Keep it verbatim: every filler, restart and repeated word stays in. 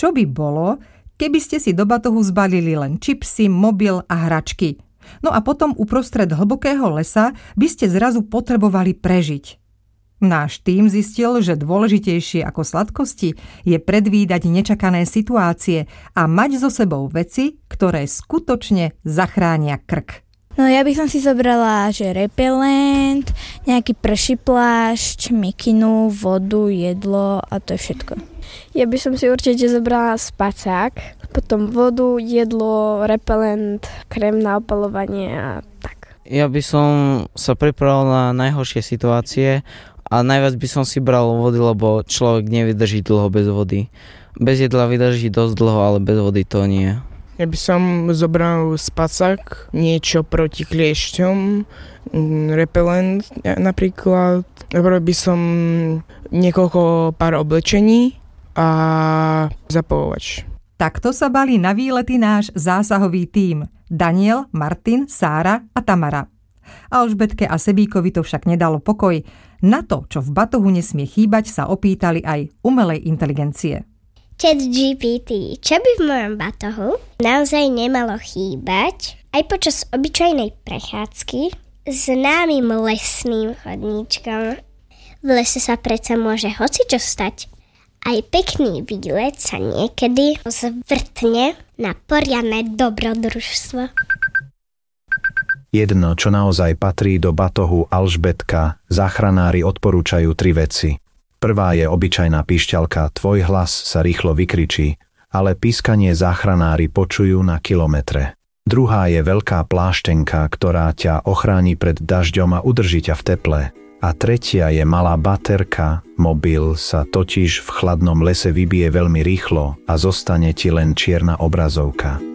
Čo by bolo, keby ste si do batohu zbalili len čipsy, mobil a hračky? No a potom uprostred hlbokého lesa by ste zrazu potrebovali prežiť. Náš tím zistil, že dôležitejšie ako sladkosti je predvídať nečakané situácie a mať so sebou veci, ktoré skutočne zachránia krk. No ja by som si zobrala, že repelent, nejaký prší plášť, mikinu, vodu, jedlo a to je všetko. Ja by som si určite zobrala spacák, potom vodu, jedlo, repelent, krém na opalovanie a tak. Ja by som sa pripravil na najhoršie situácie a najviac by som si bral vody, lebo človek nevydrží dlho bez vody. Bez jedla vydrží dosť dlho, ale bez vody to nie. Ja by som zobral spacák, niečo proti kliešťom, repelent napríklad. Zobral by som niekoľko pár oblečení a zapalovač. Takto sa balí na výlety náš zásahový tím. Daniel, Martin, Sára a Tamara. Alžbetke a Sebíkovi to však nedalo pokoj. Na to, čo v batohu nesmie chýbať, sa opýtali aj umelej inteligencie. ChatGPT, čo by v mojom batohu naozaj nemalo chýbať aj počas obyčajnej prechádzky známym lesným chodníčkom. V lese sa predsa môže hocičo stať. Aj pekný výlet sa niekedy zvrtne na poriadne dobrodružstvo. Jedno, čo naozaj patrí do batohu Alžbetka, záchranári odporúčajú tri veci. Prvá je obyčajná píšťalka, tvoj hlas sa rýchlo vykričí, ale pískanie záchranári počujú na kilometre. Druhá je veľká pláštenka, ktorá ťa ochráni pred dažďom a udrží ťa v teple. A tretia je malá baterka, mobil sa totiž v chladnom lese vybije veľmi rýchlo a zostane ti len čierna obrazovka.